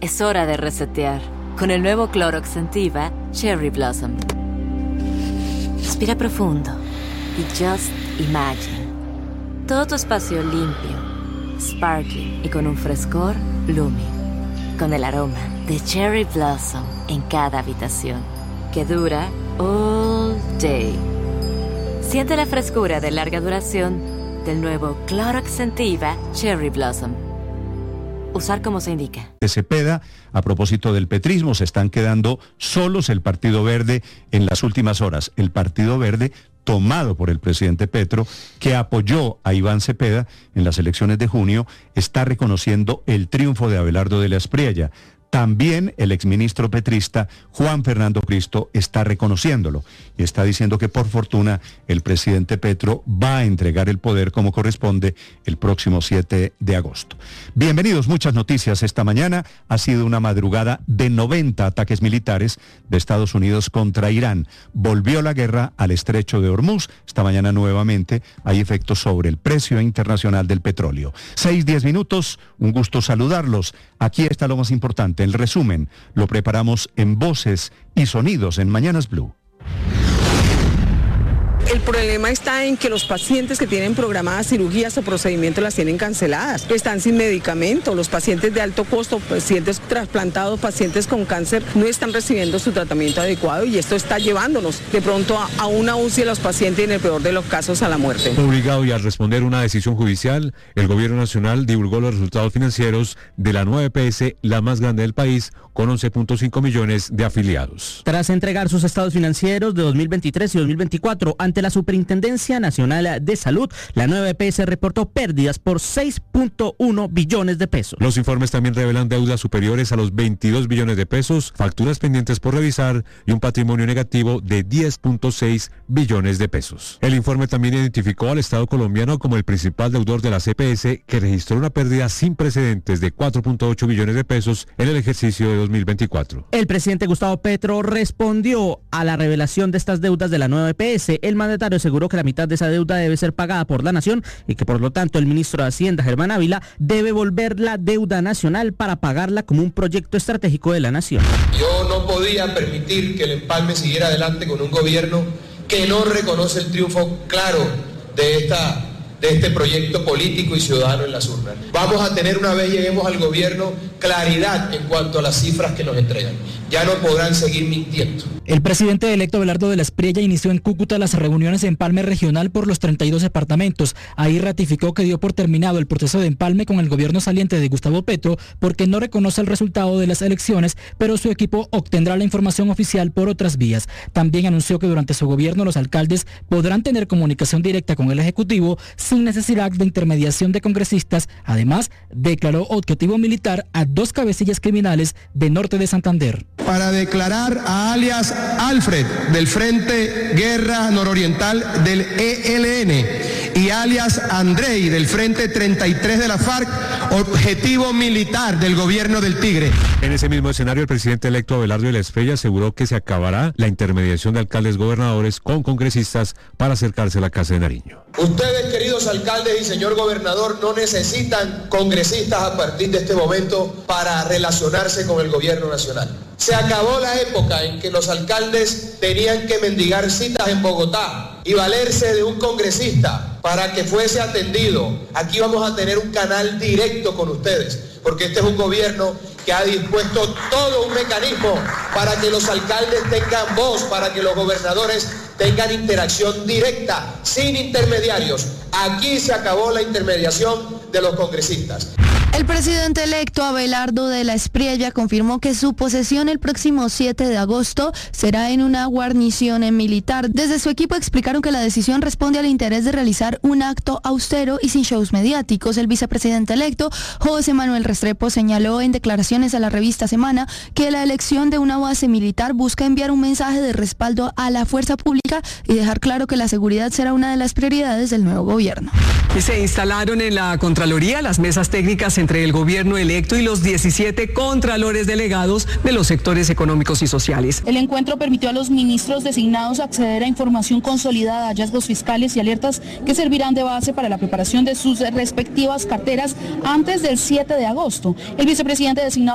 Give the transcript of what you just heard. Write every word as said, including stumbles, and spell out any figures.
Es hora de resetear con el nuevo Clorox Scentiva Cherry Blossom. Respira profundo y just imagine. Todo tu espacio limpio, sparkling y con un frescor blooming. Con el aroma de Cherry Blossom en cada habitación, que dura all day. Siente la frescura de larga duración del nuevo Clorox Scentiva Cherry Blossom. Usar como se indica. De Cepeda, a propósito del petrismo, se están quedando solos el Partido Verde en las últimas horas. El Partido Verde tomado por el presidente Petro, que apoyó a Iván Cepeda en las elecciones de junio, está reconociendo el triunfo de Abelardo de la Espriella. También el exministro petrista Juan Fernando Cristo está reconociéndolo y está diciendo que por fortuna el presidente Petro va a entregar el poder como corresponde el próximo siete de agosto. Bienvenidos, muchas noticias esta mañana. Ha sido una madrugada de noventa ataques militares de Estados Unidos contra Irán. Volvió la guerra al estrecho de Hormuz. Esta mañana nuevamente hay efectos sobre el precio internacional del petróleo. Seis, diez minutos, un gusto saludarlos. Aquí está lo más importante. El resumen lo preparamos en Voces y Sonidos en Mañanas Blue. El problema está en que los pacientes que tienen programadas cirugías o procedimientos las tienen canceladas, están sin medicamento, los pacientes de alto costo, pacientes trasplantados, pacientes con cáncer no están recibiendo su tratamiento adecuado y esto está llevándonos de pronto a, a una U C I de los pacientes y en el peor de los casos a la muerte. Obligado y al responder una decisión judicial, el gobierno nacional divulgó los resultados financieros de la nueva E P S, la más grande del país, con once punto cinco millones de afiliados. Tras entregar sus estados financieros de dos mil veintitrés y dos mil veinticuatro ante la Superintendencia Nacional de Salud, la nueva E P S reportó pérdidas por seis punto uno billones de pesos. Los informes también revelan deudas superiores a los veintidós billones de pesos, facturas pendientes por revisar y un patrimonio negativo de diez punto seis billones de pesos. El informe también identificó al Estado colombiano como el principal deudor de la E P S, que registró una pérdida sin precedentes de cuatro punto ocho billones de pesos en el ejercicio de dos mil veinticuatro. El presidente Gustavo Petro respondió a la revelación de estas deudas de la nueva E P S. El mandatario aseguró que la mitad de esa deuda debe ser pagada por la nación y que por lo tanto el ministro de Hacienda, Germán Ávila, debe volver la deuda nacional para pagarla como un proyecto estratégico de la nación. Yo no podía permitir que el empalme siguiera adelante con un gobierno que no reconoce el triunfo claro de esta de este proyecto político y ciudadano en las urnas. Vamos a tener, una vez lleguemos al gobierno, claridad en cuanto a las cifras que nos entregan. Ya no podrán seguir mintiendo. El presidente electo Abelardo de la Espriella inició en Cúcuta las reuniones de empalme regional por los treinta y dos departamentos. Ahí ratificó que dio por terminado el proceso de empalme con el gobierno saliente de Gustavo Petro porque no reconoce el resultado de las elecciones, pero su equipo obtendrá la información oficial por otras vías. También anunció que durante su gobierno los alcaldes podrán tener comunicación directa con el Ejecutivo sin necesidad de intermediación de congresistas. Además, declaró objetivo militar a dos cabecillas criminales de Norte de Santander. Para declarar a alias Alfred del Frente Guerra Nororiental del E L N y alias Andrei del Frente treinta y tres de la FARC, objetivo militar del gobierno del Tigre. En ese mismo escenario, el presidente electo Abelardo de la Espriella aseguró que se acabará la intermediación de alcaldes gobernadores con congresistas para acercarse a la Casa de Nariño. Ustedes, queridos alcaldes y señor gobernador, no necesitan congresistas a partir de este momento para relacionarse con el gobierno nacional. Se acabó la época en que los alcaldes tenían que mendigar citas en Bogotá y valerse de un congresista para que fuese atendido. Aquí vamos a tener un canal directo con ustedes, porque este es un gobierno que ha dispuesto todo un mecanismo para que los alcaldes tengan voz, para que los gobernadores tengan interacción directa, sin intermediarios. Aquí se acabó la intermediación de los congresistas. El presidente electo Abelardo de la Espriella confirmó que su posesión el próximo siete de agosto será en una guarnición militar. Desde su equipo explicaron que la decisión responde al interés de realizar un acto austero y sin shows mediáticos. El vicepresidente electo, José Manuel Restrepo, señaló en declaraciones a la revista Semana que la elección de una base militar busca enviar un mensaje de respaldo a la fuerza pública y dejar claro que la seguridad será una de las prioridades del nuevo gobierno. Se instalaron en la Contraloría las mesas técnicas entre el gobierno electo y los diecisiete contralores delegados de los sectores económicos y sociales. El encuentro permitió a los ministros designados acceder a información consolidada, hallazgos fiscales y alertas que servirán de base para la preparación de sus respectivas carteras antes del siete de agosto. El vicepresidente designado